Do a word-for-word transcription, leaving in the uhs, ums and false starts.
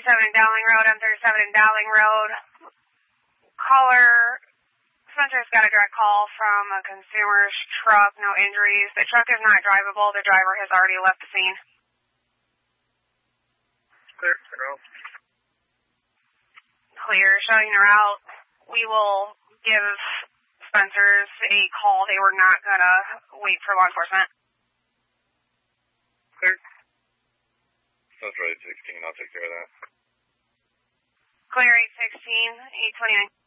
thirty-seven in Dowling Road, M thirty-seven in Dowling Road. Caller, Spencer's got a direct call from a consumer's truck, no injuries. The truck is not drivable. The driver has already left the scene. Clear, clear. Clear, showing her out. We will give Spencer's a call. They were not going to wait for law enforcement. Clear. That's right, eight sixteen. I'll take care of that. Clear, eight sixteen, eight twenty-nine.